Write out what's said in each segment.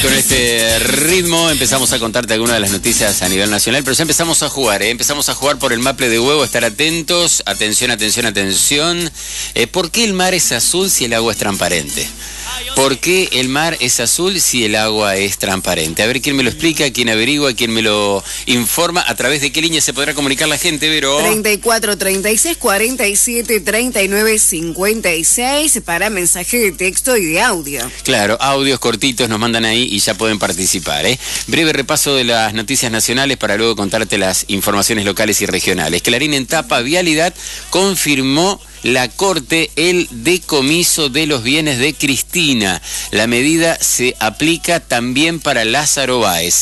Con este ritmo empezamos a contarte algunas de las noticias a nivel nacional, pero ya empezamos a jugar, Empezamos a jugar por el maple de huevo, estar atentos, atención, atención, atención. ¿Por qué el mar es azul si el agua es transparente? ¿Por qué el mar es azul si el agua es transparente? A ver quién me lo explica, quién averigua, quién me lo informa, a través de qué línea se podrá comunicar la gente, Vero. 34 36 47 39 56 para mensaje de texto y de audio. Claro, audios cortitos nos mandan ahí y ya pueden participar, Breve repaso de las noticias nacionales para luego contarte las informaciones locales y regionales. Clarín en tapa, Vialidad confirmó la Corte el decomiso de los bienes de Cristina. La medida se aplica también para Lázaro Báez,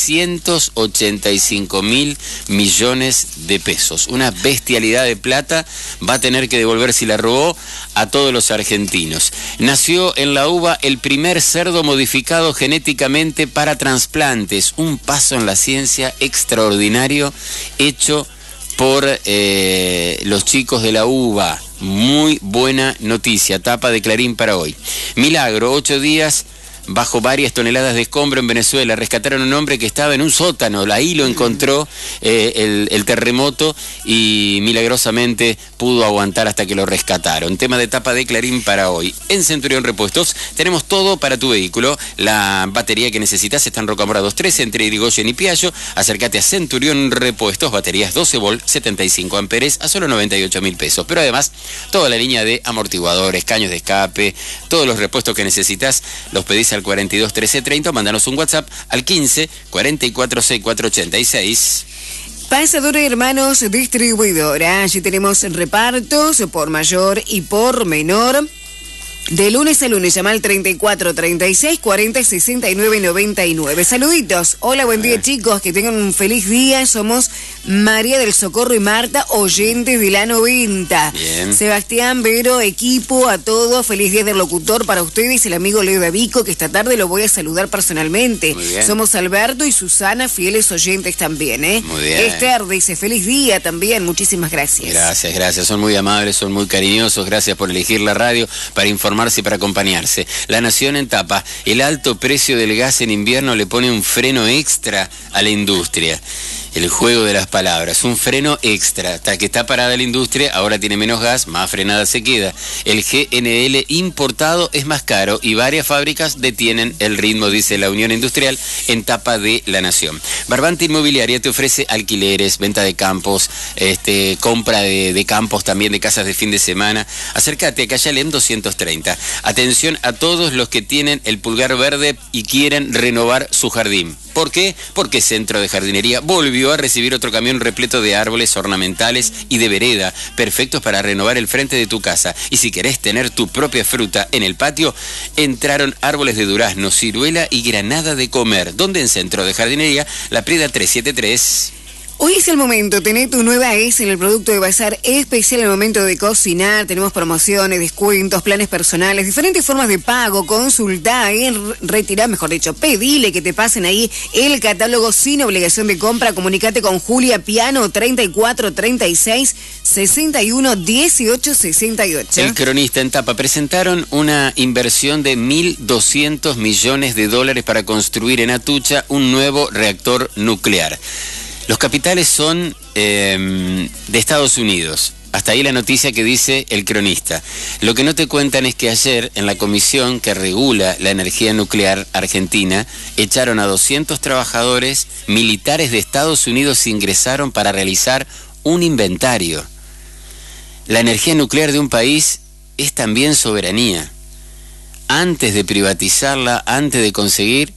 685.000 millones de pesos. Una bestialidad de plata, va a tener que devolver si la robó a todos los argentinos. Nació en la uva el primer cerdo modificado genéticamente para trasplantes. Un paso en la ciencia extraordinario hecho por los chicos de la uva. Muy buena noticia, tapa de Clarín para hoy. Milagro, 8 días bajo varias toneladas de escombro en Venezuela. Rescataron a un hombre que estaba en un sótano. Ahí lo encontró el terremoto y milagrosamente pudo aguantar hasta que lo rescataron. Tema de tapa de Clarín para hoy. En Centurión Repuestos tenemos todo para tu vehículo. La batería que necesitas está en Rocamora 213 entre Irigoyen y Piaggio. Acércate a Centurión Repuestos, baterías 12 volt, 75 amperes a solo 98.000 pesos. Pero además, toda la línea de amortiguadores, caños de escape, todos los repuestos que necesitas los pedís al 42 13 30, mándanos un WhatsApp al 15 44 64 86. Pasadora Hermanos Distribuidora. Allí tenemos repartos por mayor y por menor. De lunes a lunes, llama al 34 36 40 69 99. Saluditos. Hola, buen día, chicos. Que tengan un feliz día. Somos María del Socorro y Marta, oyentes de la 90. Bien. Sebastián, Vero, equipo, a todos. Feliz día del locutor para ustedes. El amigo Leo Davico, que esta tarde lo voy a saludar personalmente. Muy bien. Somos Alberto y Susana, fieles oyentes también, Muy bien. Esther dice, feliz día también. Muchísimas gracias. Gracias. Son muy amables, son muy cariñosos. Gracias por elegir la radio para informarse y para acompañarse. La Nación en tapa, el alto precio del gas en invierno le pone un freno extra a la industria. El juego de las palabras, un freno extra. Hasta que está parada la industria, ahora tiene menos gas, más frenada se queda. El GNL importado es más caro y varias fábricas detienen el ritmo, dice la Unión Industrial en tapa de La Nación. Barbante Inmobiliaria te ofrece alquileres, venta de campos, compra de campos también, de casas de fin de semana. Acércate a Calle Alem 230. Atención a todos los que tienen el pulgar verde y quieren renovar su jardín. ¿Por qué? Porque Centro de Jardinería volvió a recibir otro camión repleto de árboles ornamentales y de vereda, perfectos para renovar el frente de tu casa. Y si querés tener tu propia fruta en el patio, entraron árboles de durazno, ciruela y granada de comer. ¿Dónde? En Centro de Jardinería, La Prida 373. Hoy es el momento, tener tu nueva S en el producto de Bazar especial en el momento de cocinar. Tenemos promociones, descuentos, planes personales, diferentes formas de pago. Consultá, retirá, mejor dicho, pedile que te pasen ahí el catálogo sin obligación de compra. Comunicate con Julia Piano 34 36 61 18 68. El Cronista en tapa, presentaron una inversión de $1.200 millones para construir en Atucha un nuevo reactor nuclear. Los capitales son de Estados Unidos. Hasta ahí la noticia que dice el Cronista. Lo que no te cuentan es que ayer, en la comisión que regula la energía nuclear argentina, echaron a 200 trabajadores militares de Estados Unidos, ingresaron para realizar un inventario. La energía nuclear de un país es también soberanía. Antes de privatizarla, antes de conseguir,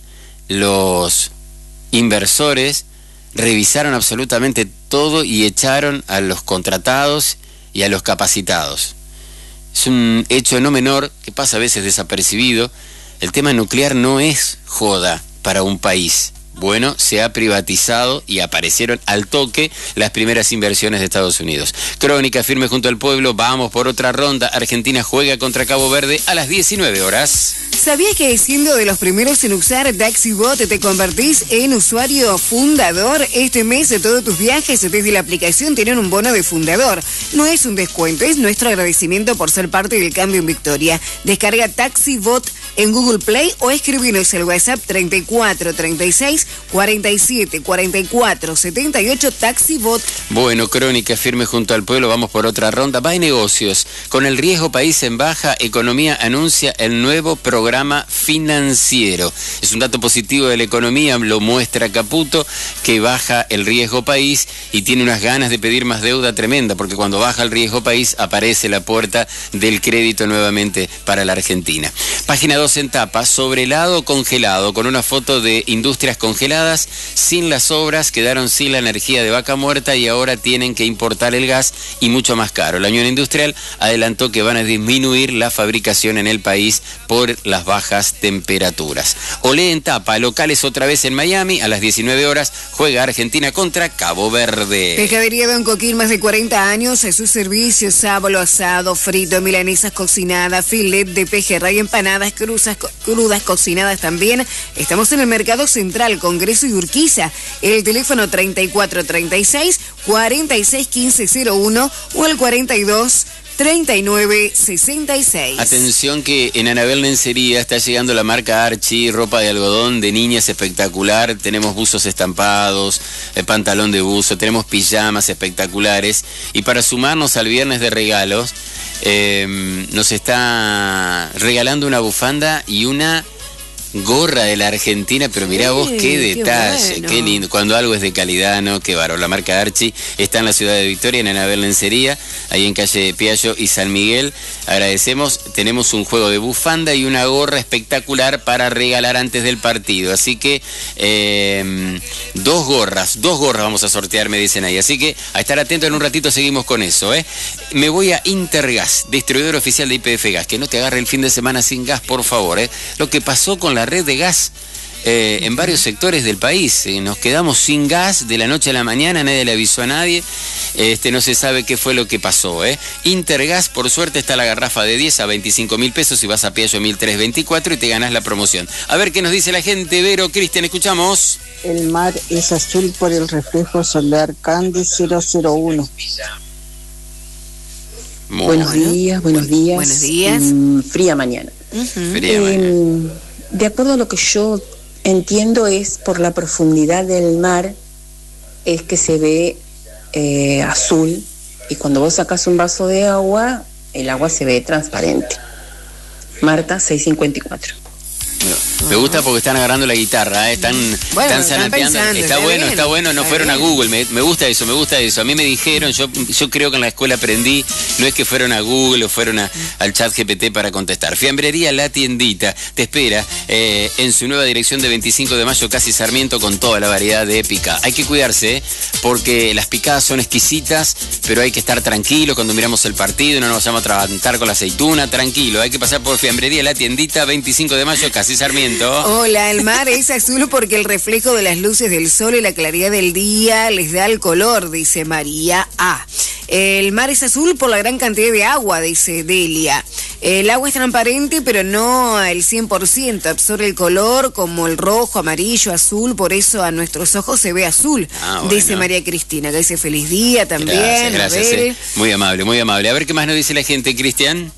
los inversores revisaron absolutamente todo y echaron a los contratados y a los capacitados. Es un hecho no menor que pasa a veces desapercibido. El tema nuclear no es joda para un país. Bueno, se ha privatizado y aparecieron al toque las primeras inversiones de Estados Unidos. Crónica firme junto al pueblo, vamos por otra ronda. Argentina juega contra Cabo Verde a las 19 horas. ¿Sabías que siendo de los primeros en usar TaxiBot te convertís en usuario fundador? Este mes de todos tus viajes desde la aplicación tienen un bono de fundador. No es un descuento, es nuestro agradecimiento por ser parte del cambio en Victoria. Descarga TaxiBot en Google Play o escribinos el WhatsApp 34 36 47 44 78 TaxiBot. Bueno, Crónica firme junto al pueblo, vamos por otra ronda. Va y negocios. Con el riesgo país en baja, Economía anuncia el nuevo programa financiero. Es un dato positivo de la economía, lo muestra Caputo, que baja el riesgo país y tiene unas ganas de pedir más deuda tremenda, porque cuando baja el riesgo país aparece la puerta del crédito nuevamente para la Argentina. Página 2 en tapa, sobre helado congelado, con una foto de industrias congeladas, sin las obras, quedaron sin la energía de vaca muerta y ahora tienen que importar el gas y mucho más caro. La Unión Industrial adelantó que van a disminuir la fabricación en el país por las bajas temperaturas. Olé en tapa, locales otra vez en Miami, a las 19 horas juega Argentina contra Cabo Verde. Pescadería Don Coquín, más de 40 años, a sus servicios, sábalo asado, frito, milanesas cocinadas, filet de pejerrey, empanadas crudas cocinadas también. Estamos en el Mercado Central, Congreso y Urquiza. El teléfono 3436 46 1501 o el 42 3966. Atención que en Anabel Lencería está llegando la marca Archie, ropa de algodón de niñas espectacular. Tenemos buzos estampados, pantalón de buzo, tenemos pijamas espectaculares. Y para sumarnos al viernes de regalos, nos está regalando una bufanda y una gorra de la Argentina, pero mirá vos qué detalle, bueno. Qué lindo, cuando algo es de calidad, ¿no? Qué bárbaro. La marca Archie está en la ciudad de Victoria, en Anabel Lencería, ahí en calle Piallo y San Miguel. Agradecemos, tenemos un juego de bufanda y una gorra espectacular para regalar antes del partido, así que dos gorras vamos a sortear, me dicen ahí, así que a estar atento, en un ratito seguimos con eso, Me voy a Intergas, distribuidor oficial de YPF Gas, que no te agarre el fin de semana sin gas, por favor, Lo que pasó con la red de gas en varios sectores del país, nos quedamos sin gas de la noche a la mañana, nadie le avisó a nadie, no se sabe qué fue lo que pasó, Intergas, por suerte está la garrafa de 10 a 25 mil pesos y vas a Piallo 1324 y te ganás la promoción. A ver qué nos dice la gente. Vero, Cristian, escuchamos. El mar es azul por el reflejo solar Candy 001. Buenos días. Buenos días. Fría mañana. Fría mañana. De acuerdo a lo que yo entiendo, es por la profundidad del mar es que se ve azul, y cuando vos sacás un vaso de agua, el agua se ve transparente. Marta 654. Me gusta porque están agarrando la guitarra, están zanapeando. Está bueno, no fueron a Google, me gusta eso. A mí me dijeron, yo creo que en la escuela aprendí, no es que fueron a Google o fueron al chat GPT para contestar. Fiambrería La Tiendita te espera en su nueva dirección de 25 de mayo, casi Sarmiento, con toda la variedad de picadas. Hay que cuidarse, porque las picadas son exquisitas, pero hay que estar tranquilo cuando miramos el partido, no nos vamos a atragantar con la aceituna, tranquilo. Hay que pasar por Fiambrería La Tiendita, 25 de mayo, casi Sarmiento. Hola, el mar es azul porque el reflejo de las luces del sol y la claridad del día les da el color, dice María A. El mar es azul por la gran cantidad de agua, dice Delia. El agua es transparente, pero no al 100%. Absorbe el color como el rojo, amarillo, azul. Por eso a nuestros ojos se ve azul, bueno. Dice María Cristina, que dice feliz día también. Gracias. Muy amable, muy amable. A ver qué más nos dice la gente, Cristian.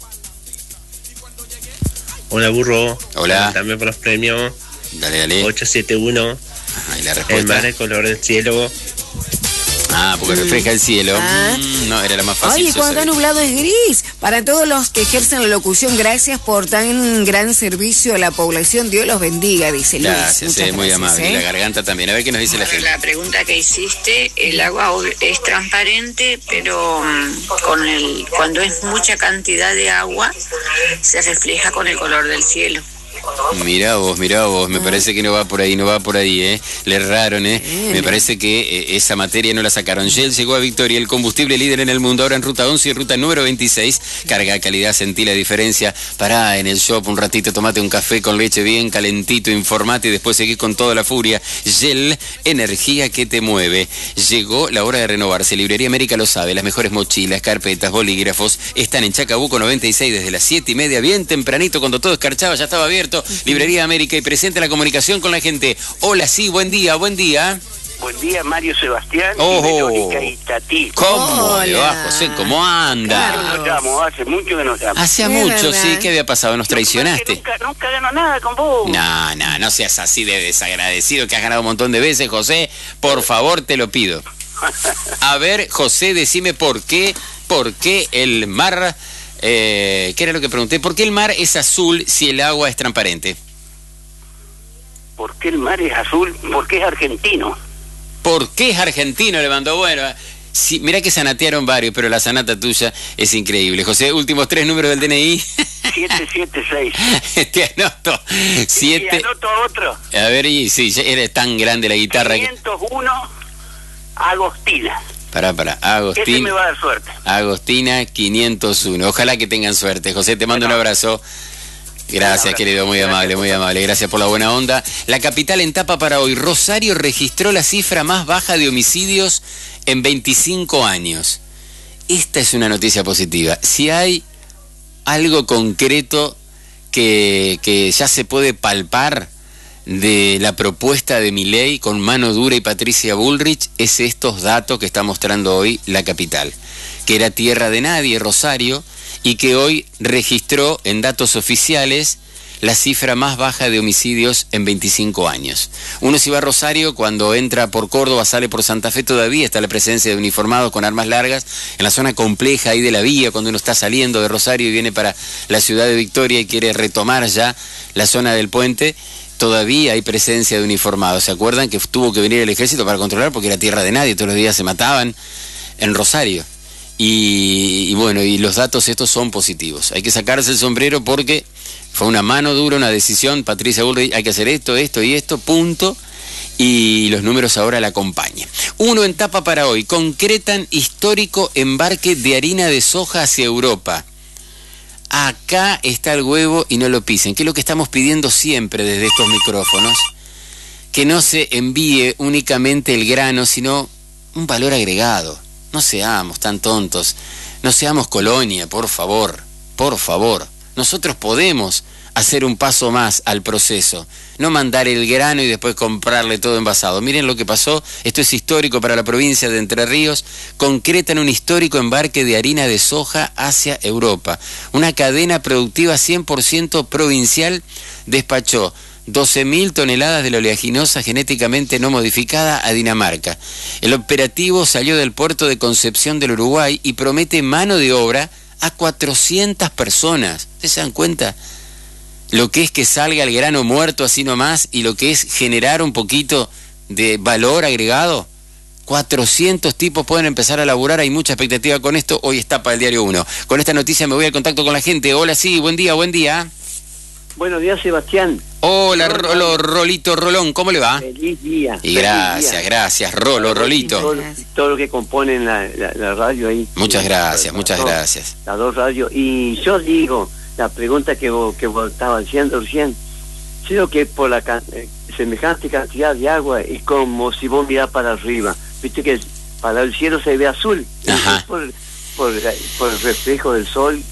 Hola, burro. Hola. También por los premios. Dale. 871. Ajá, ¿y la respuesta? El mar, el color del cielo. Porque refleja el cielo. No, era la más fácil. Oye, cuando está nublado es gris. Para todos los que ejercen la locución, gracias por tan gran servicio a la población. Dios los bendiga, dice Luis. Gracias, muy amable. Y la garganta también. A ver qué nos dice la gente. La pregunta que hiciste, el agua es transparente, pero cuando es mucha cantidad de agua, se refleja con el color del cielo. Mirá vos, me parece que no va por ahí, le erraron, me parece que esa materia no la sacaron. Shell llegó a Victoria, el combustible líder en el mundo, ahora en ruta 11 y ruta número 26, carga, calidad, sentí la diferencia, pará en el shop un ratito, tomate un café con leche bien calentito, informate y después seguís con toda la furia. Shell, energía que te mueve. Llegó la hora de renovarse, Librería América lo sabe, las mejores mochilas, carpetas, bolígrafos, están en Chacabuco 96 desde las 7:30, bien tempranito, cuando todo escarchaba, ya estaba abierto. Librería América y presente la comunicación con la gente. Hola, sí, buen día. Buen día, Mario Sebastián y Verónica y Tati. ¿Cómo le va, José? ¿Cómo anda? Nos estamos, hace mucho que nos estamos. Hace mucho, sí. ¿Qué había pasado? ¿Nos traicionaste? Nunca ganó nada con vos. No seas así de desagradecido, que has ganado un montón de veces, José. Por favor, te lo pido. A ver, José, decime por qué el mar... ¿qué era lo que pregunté? ¿Por qué el mar es azul si el agua es transparente? ¿Por qué el mar es azul? Porque es argentino. ¿Por qué es argentino? Le mandó, bueno, sí, mirá que sanatearon varios, pero la sanata tuya es increíble. José, últimos 3 números del DNI. 776. Te anoto. 7. ¿Y anoto otro? A ver, y sí, eres tan grande la guitarra. 501, Agostina. Pará, Agostina. Ese me va a dar suerte. Agostina 501. Ojalá que tengan suerte. José, te mando un abrazo. Gracias, querido, muy amable. Gracias por la buena onda. La capital en tapa para hoy. Rosario registró la cifra más baja de homicidios en 25 años. Esta es una noticia positiva. Si hay algo concreto que ya se puede palpar de la propuesta de Milei con Mano Dura y Patricia Bullrich, es estos datos que está mostrando hoy la capital, que era tierra de nadie, Rosario, y que hoy registró en datos oficiales la cifra más baja de homicidios en 25 años. Uno si va a Rosario, cuando entra por Córdoba, sale por Santa Fe, todavía está la presencia de uniformados con armas largas en la zona compleja ahí de la vía, cuando uno está saliendo de Rosario y viene para la ciudad de Victoria y quiere retomar ya la zona del puente. Todavía hay presencia de uniformados. ¿Se acuerdan que tuvo que venir el ejército para controlar porque era tierra de nadie? Todos los días se mataban en Rosario. Y bueno, y los datos estos son positivos. Hay que sacarse el sombrero porque fue una mano dura, una decisión. Patricia Bullrich, hay que hacer esto y esto, punto. Y los números ahora la acompañan. Uno en tapa para hoy. Concretan histórico embarque de harina de soja hacia Europa. Acá está el huevo y no lo pisen, que es lo que estamos pidiendo siempre desde estos micrófonos, que no se envíe únicamente el grano, sino un valor agregado. No seamos tan tontos, no seamos colonia, por favor. Nosotros podemos hacer un paso más al proceso, no mandar el grano y después comprarle todo envasado. Miren lo que pasó, esto es histórico para la provincia de Entre Ríos. Concretan un histórico embarque de harina de soja hacia Europa. Una cadena productiva 100% provincial despachó 12.000 toneladas de la oleaginosa genéticamente no modificada a Dinamarca. El operativo salió del puerto de Concepción del Uruguay y promete mano de obra a 400 personas. ¿Ustedes se dan cuenta? Lo que es que salga el grano muerto así nomás y lo que es generar un poquito de valor agregado. 400 tipos pueden empezar a laburar, hay mucha expectativa con esto. Hoy está para el Diario 1. Con esta noticia me voy al contacto con la gente. Hola, sí, buen día. Buenos días, Sebastián. Hola, Rolito Rolón, ¿cómo le va? Feliz día. Y gracias, Rolito. Todo lo que componen la radio ahí. Muchas gracias. Las dos radios. Y yo digo, la pregunta que vos estabas diciendo recién, creo que por la semejante cantidad de agua es como si vos mirás para arriba. Viste que para el cielo se ve azul. Ajá. Por el reflejo del sol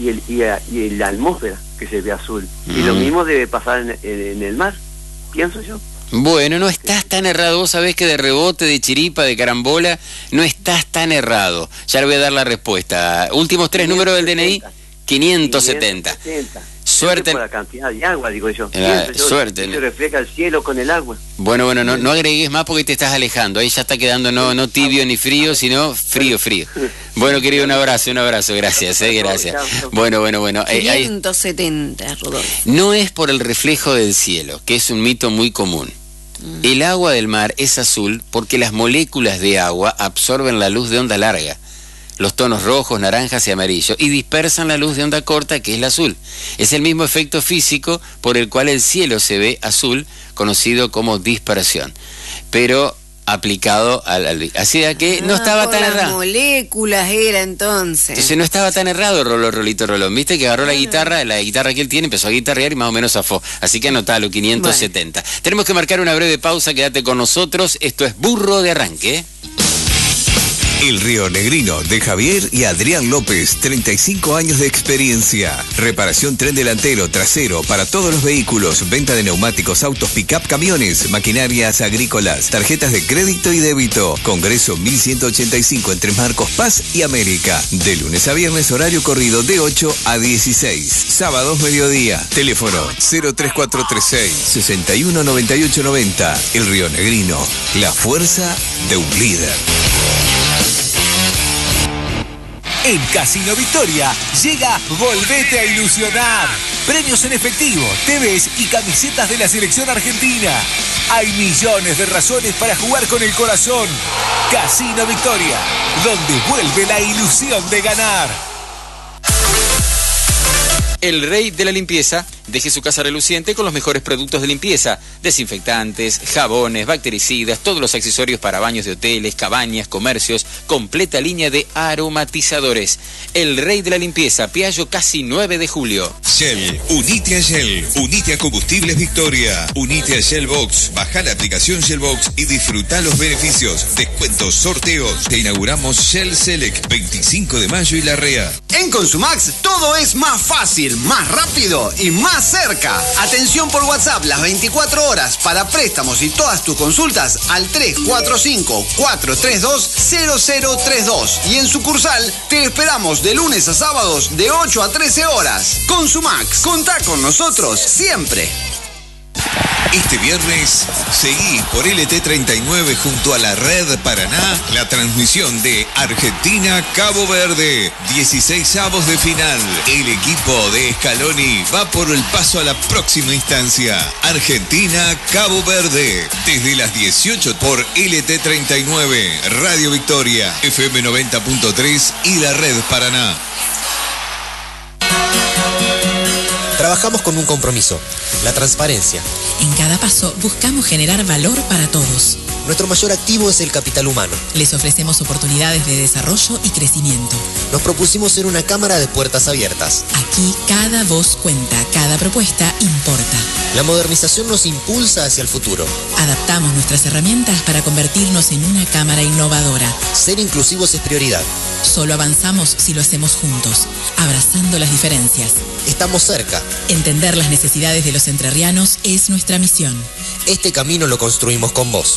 y la atmósfera que se ve azul. Y lo mismo debe pasar en el mar, pienso yo. Bueno, no estás tan errado. Vos sabés que de rebote, de chiripa, de carambola, no estás tan errado. Ya le voy a dar la respuesta. Últimos 3 números del DNI. 570. Suerte. Por la cantidad de agua, digo yo. Suerte. Se refleja el cielo con el agua. Bueno, no agregues más porque te estás alejando. Ahí ya está quedando no tibio ni frío, sino frío. Bueno, querido, un abrazo. Gracias, gracias. Bueno. 570, Rodolfo. No es por el reflejo del cielo, que es un mito muy común. El agua del mar es azul porque las moléculas de agua absorben la luz de onda larga. los tonos rojos, naranjas y amarillos y dispersan la luz de onda corta, que es la azul. Es el mismo efecto físico por el cual el cielo se ve azul, conocido como dispersión, pero aplicado así que no estaba tan errado. Las moléculas era entonces no estaba tan errado Rolito Rolón. Viste que agarró la guitarra que él tiene, empezó a guitarrear y más o menos zafó. Así que anotalo, 570. Bueno. Tenemos que marcar una breve pausa, quédate con nosotros. Esto es Burro de Arranque. El Río Negrino de Javier y Adrián López, 35 años de experiencia. Reparación tren delantero, trasero, para todos los vehículos. Venta de neumáticos, autos, pick-up, camiones, maquinarias agrícolas, tarjetas de crédito y débito. Congreso 1185 entre Marcos Paz y América. De lunes a viernes, horario corrido de 8 a 16. Sábados, mediodía. Teléfono 03436 619890. El Río Negrino, la fuerza de un líder. En Casino Victoria llega Volvete a Ilusionar. Premios en efectivo, TVs y camisetas de la selección argentina. Hay millones de razones para jugar con el corazón. Casino Victoria, donde vuelve la ilusión de ganar. El rey de la limpieza, deje su casa reluciente con los mejores productos de limpieza, desinfectantes, jabones, bactericidas, todos los accesorios para baños de hoteles, cabañas, comercios, completa línea de aromatizadores. El rey de la limpieza, Piaggio casi 9 de julio. Shell, unite a Shell, unite a Combustibles Victoria, unite a Shell Box, baja la aplicación Shell Box y disfruta los beneficios, descuentos, sorteos. Te inauguramos Shell Select, 25 de mayo y Larrea. En Consumax todo es más fácil, más rápido y más cerca. Atención por WhatsApp las 24 horas para préstamos y todas tus consultas al 345-432-0032. Y en sucursal te esperamos de lunes a sábados de 8 a 13 horas. Consumax, contá con nosotros siempre. Este viernes seguí por LT39 junto a la Red Paraná la transmisión de Argentina-Cabo Verde, 16avos de final. El equipo de Scaloni va por el paso a la próxima instancia. Argentina-Cabo Verde, desde las 18 por LT39, Radio Victoria, FM 90.3 y la Red Paraná. Trabajamos con un compromiso, la transparencia. En cada paso buscamos generar valor para todos. Nuestro mayor activo es el capital humano. Les ofrecemos oportunidades de desarrollo y crecimiento. Nos propusimos ser una cámara de puertas abiertas. Aquí cada voz cuenta, cada propuesta importa. La modernización nos impulsa hacia el futuro. Adaptamos nuestras herramientas para convertirnos en una cámara innovadora. Ser inclusivos es prioridad. Solo avanzamos si lo hacemos juntos, abrazando las diferencias. Estamos cerca. Entender las necesidades de los entrerrianos es nuestra misión. Este camino lo construimos con vos.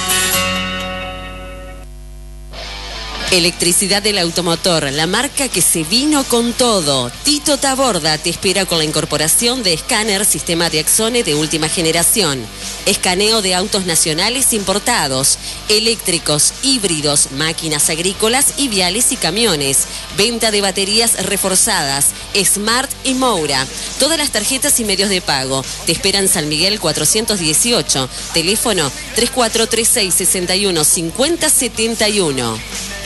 Electricidad del Automotor, la marca que se vino con todo. Tito Taborda te espera con la incorporación de escáner sistema de Axone de última generación. Escaneo de autos nacionales importados, eléctricos, híbridos, máquinas agrícolas y viales y camiones. Venta de baterías reforzadas, Smart y Moura. Todas las tarjetas y medios de pago. Te esperan San Miguel 418. Teléfono 3436 61 50 71.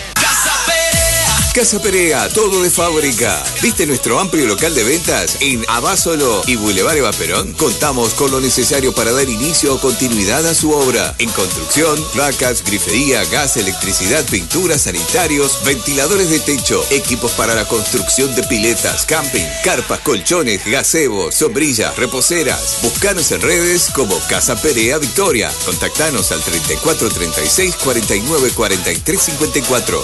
Casa Perea, todo de fábrica. ¿Viste nuestro amplio local de ventas en Abasolo y Boulevard Eva Perón? Contamos con lo necesario para dar inicio o continuidad a su obra. En construcción, placas, grifería, gas, electricidad, pinturas, sanitarios, ventiladores de techo, equipos para la construcción de piletas, camping, carpas, colchones, gazebos, sombrillas, reposeras. Búscanos en redes como Casa Perea Victoria. Contactanos al 3436 49 43 54.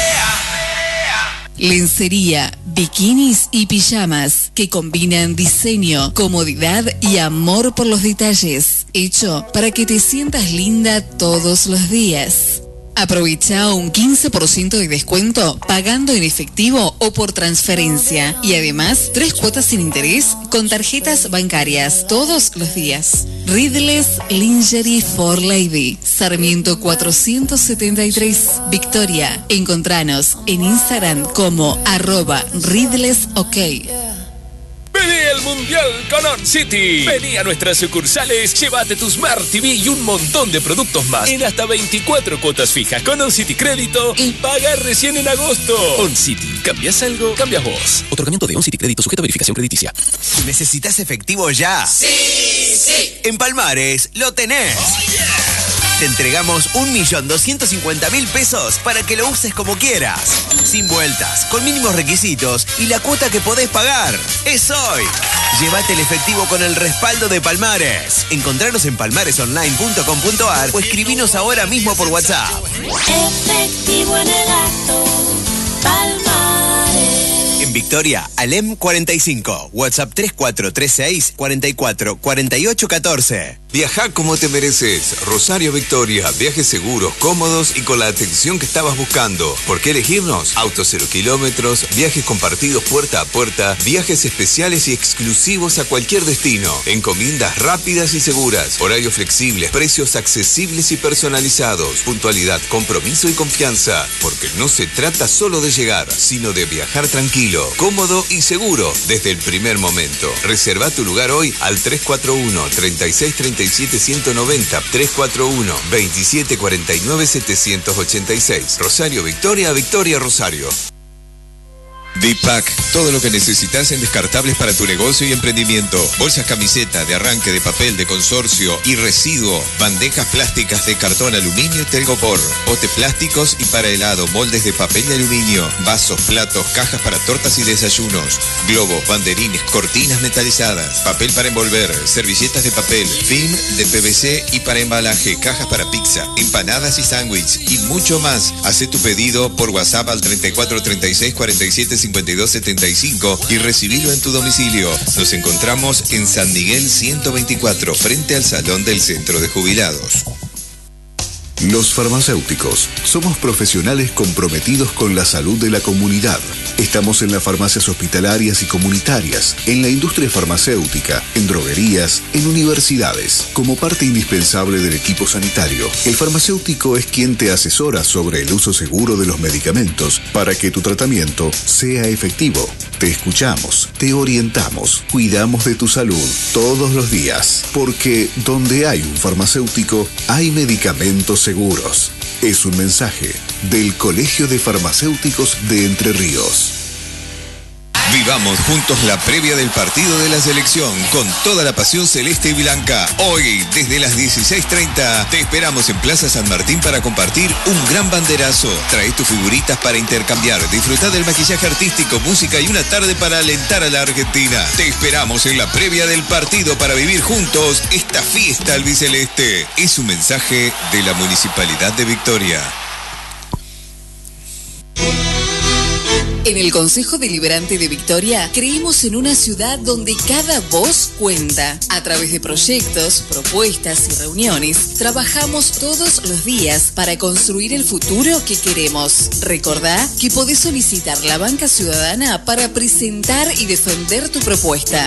Lencería, bikinis y pijamas que combinan diseño, comodidad y amor por los detalles. Hecho para que te sientas linda todos los días. Aprovecha un 15% de descuento pagando en efectivo o por transferencia. Y además, 3 cuotas sin interés con tarjetas bancarias todos los días. Ridles Lingerie for Lady, Sarmiento 473, Victoria. Encontranos en Instagram como @RidlesOK. Vení el mundial con On City. Vení a nuestras sucursales, llévate tu Smart TV y un montón de productos más en hasta 24 cuotas fijas con On City Crédito y paga recién en agosto. On City, ¿cambias algo? Cambias vos. Otorgamiento de On City Crédito sujeto a verificación crediticia. ¿Necesitas efectivo ya? Sí. En Palmares lo tenés. Te entregamos 1.250.000 pesos para que lo uses como quieras. Sin vueltas, con mínimos requisitos y la cuota que podés pagar. ¡Es hoy! Llévate el efectivo con el respaldo de Palmares. Encontranos en palmaresonline.com.ar o escribinos ahora mismo por WhatsApp. Efectivo en el acto, Palmares. En Victoria, Alem 45, WhatsApp 3436 44 48 14. Viaja como te mereces. Rosario Victoria, viajes seguros, cómodos y con la atención que estabas buscando. ¿Por qué elegirnos? Autos 0 kilómetros, viajes compartidos puerta a puerta, viajes especiales y exclusivos a cualquier destino, encomiendas rápidas y seguras, horarios flexibles, precios accesibles y personalizados, puntualidad, compromiso y confianza. Porque no se trata solo de llegar, sino de viajar tranquilo, cómodo y seguro desde el primer momento. Reserva tu lugar hoy al 341-3637-190, 341-2749-786. Rosario Victoria, Victoria Rosario. Dipac, todo lo que necesitas en descartables para tu negocio y emprendimiento. Bolsas camiseta, de arranque, de papel, de consorcio y residuo. Bandejas plásticas de cartón, aluminio y telgopor. Potes plásticos y para helado, moldes de papel y aluminio. Vasos, platos, cajas para tortas y desayunos. Globos, banderines, cortinas metalizadas. Papel para envolver, servilletas de papel, film de PVC y para embalaje. Cajas para pizza, empanadas y sándwich y mucho más. Haz tu pedido por WhatsApp al 3436 47 52 75 y recibilo en tu domicilio. Nos encontramos en San Miguel 124, frente al Salón del Centro de Jubilados. Los farmacéuticos somos profesionales comprometidos con la salud de la comunidad. Estamos en las farmacias hospitalarias y comunitarias, en la industria farmacéutica, en droguerías, en universidades. Como parte indispensable del equipo sanitario, el farmacéutico es quien te asesora sobre el uso seguro de los medicamentos para que tu tratamiento sea efectivo. Te escuchamos, te orientamos, cuidamos de tu salud todos los días, porque donde hay un farmacéutico, hay medicamentos seguros. Es un mensaje del Colegio de Farmacéuticos de Entre Ríos. Vivamos juntos la previa del partido de la selección con toda la pasión celeste y blanca. Hoy, desde las 16:30, te esperamos en Plaza San Martín para compartir un gran banderazo. Trae tus figuritas para intercambiar, disfrutar del maquillaje artístico, música y una tarde para alentar a la Argentina. Te esperamos en la previa del partido para vivir juntos esta fiesta albiceleste. Es un mensaje de la Municipalidad de Victoria. En el Consejo Deliberante de Victoria creemos en una ciudad donde cada voz cuenta. A través de proyectos, propuestas y reuniones, trabajamos todos los días para construir el futuro que queremos. Recordá que podés solicitar la banca ciudadana para presentar y defender tu propuesta.